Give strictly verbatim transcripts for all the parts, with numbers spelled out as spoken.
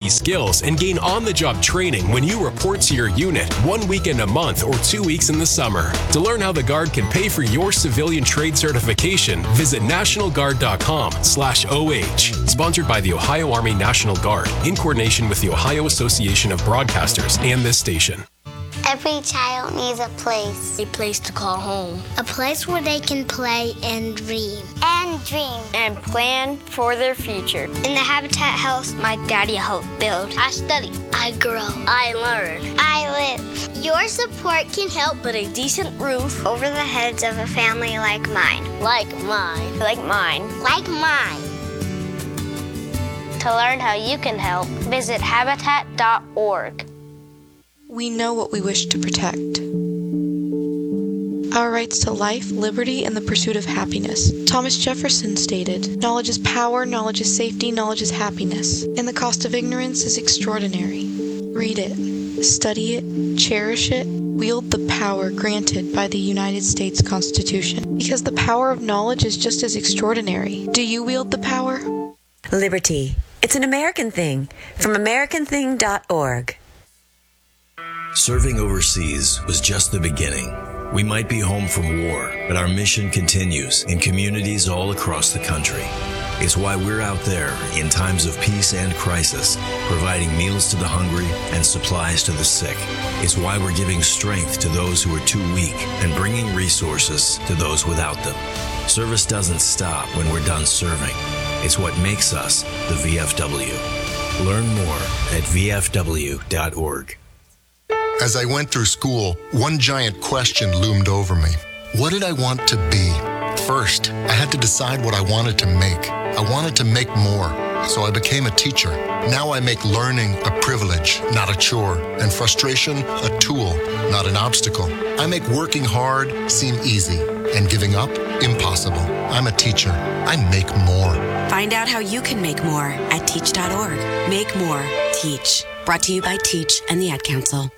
these skills and gain on-the-job training when you report to your unit one weekend a month or two weeks in the summer. To learn how the Guard can pay for your civilian trade certification, visit national guard dot com slash O H. Sponsored by the Ohio Army National Guard in coordination with the Ohio Association of Broadcasters and this station. Every child needs a place. A place to call home. A place where they can play and dream. And dream. And plan for their future. In the Habitat house, my daddy helped build. I study. I grow. I learn. I live. Your support can help, but a decent roof over the heads of a family like mine. Like mine. Like mine. Like mine. To learn how you can help, visit habitat dot org. We know what we wish to protect. Our rights to life, liberty, and the pursuit of happiness. Thomas Jefferson stated, "Knowledge is power, knowledge is safety, knowledge is happiness, and the cost of ignorance is extraordinary." Read it, study it, cherish it, wield the power granted by the United States Constitution, because the power of knowledge is just as extraordinary. Do you wield the power? Liberty. It's an American thing. From american thing dot org. Serving overseas was just the beginning. We might be home from war, but our mission continues in communities all across the country. It's why we're out there in times of peace and crisis, providing meals to the hungry and supplies to the sick. It's why we're giving strength to those who are too weak and bringing resources to those without them. Service doesn't stop when we're done serving. It's what makes us the V F W. Learn more at v f w dot org. As I went through school, one giant question loomed over me. What did I want to be? First, I had to decide what I wanted to make. I wanted to make more, so I became a teacher. Now I make learning a privilege, not a chore, and frustration a tool, not an obstacle. I make working hard seem easy, and giving up impossible. I'm a teacher. I make more. Find out how you can make more at teach dot org. Make more. Teach. Brought to you by Teach and the Ad Council.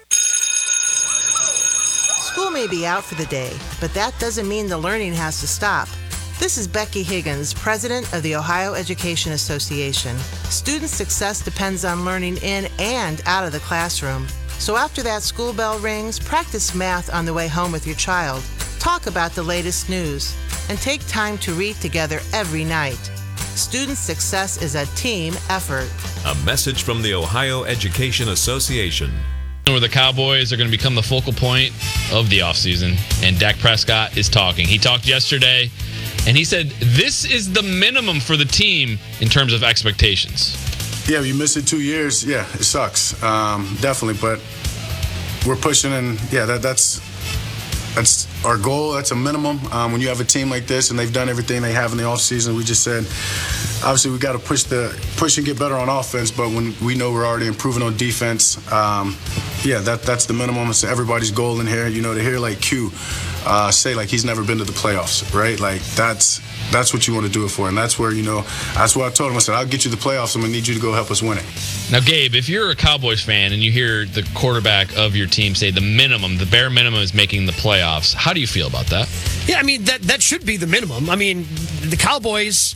School may be out for the day, but that doesn't mean the learning has to stop. This is Becky Higgins, president of the Ohio Education Association. Student success depends on learning in and out of the classroom. So after that school bell rings, practice math on the way home with your child. Talk about the latest news, and take time to read together every night. Student success is a team effort. A message from the Ohio Education Association. Where the Cowboys are going to become the focal point of the offseason, and Dak Prescott is talking. He talked yesterday, and he said this is the minimum for the team in terms of expectations. Yeah, you miss it two years. Yeah, it sucks, um, definitely. But we're pushing, and yeah, that, that's that's our goal. That's a minimum. Um, when you have a team like this, and they've done everything they have in the offseason, we just said, obviously, we got to push the push and get better on offense. But when we know we're already improving on defense, um, yeah, that that's the minimum. It's everybody's goal in here. You know, to hear like Q uh, say like he's never been to the playoffs, right? Like that's that's what you want to do it for, and that's where you know that's what I told him. I said, I'll get you the playoffs. I'm gonna need you to go help us win it. Now, Gabe, if you're a Cowboys fan and you hear the quarterback of your team say the minimum, the bare minimum is making the playoffs, how do you feel about that? Yeah, I mean that that should be the minimum. I mean, the Cowboys.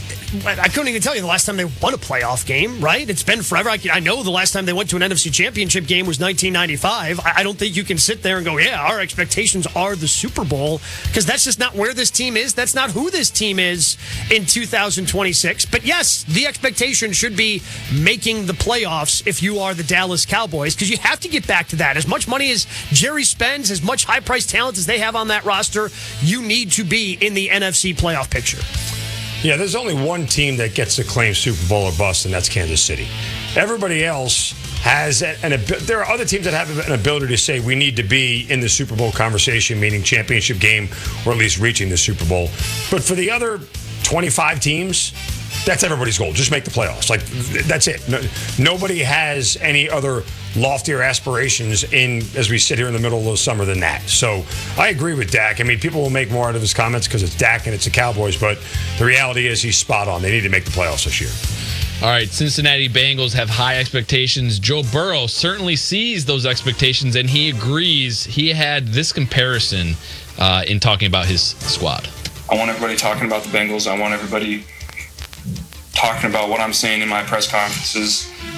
I couldn't even tell you the last time they won a playoff game, right? It's been forever. I, I know the last time they went to an N F C Championship game was nineteen ninety-five. I, I don't think you can sit there and go, yeah, our expectations are the Super Bowl, because that's just not where this team is. That's not who this team is in two thousand twenty-six. But yes, the expectation should be making the playoffs if you are the Dallas Cowboys, because you have to get back to that. As much money as Jerry spends, as much high-priced talent as they have on that roster, you need to be in the N F C playoff picture. Yeah, there's only one team that gets to claim Super Bowl or bust, and that's Kansas City. Everybody else has an, an there are other teams that have an ability to say we need to be in the Super Bowl conversation, meaning championship game or at least reaching the Super Bowl. But for the other twenty-five teams, that's everybody's goal. Just make the playoffs. Like, that's it. No, nobody has any other loftier aspirations in as we sit here in the middle of the summer than that. So I agree with Dak. I mean, people will make more out of his comments because it's Dak and it's the Cowboys, but the reality is he's spot on. They need to make the playoffs this year. All right, Cincinnati Bengals have high expectations. Joe Burrow certainly sees those expectations, and he agrees. He had this comparison uh, in talking about his squad. I want everybody talking about the Bengals. I want everybody talking about what I'm saying in my press conferences.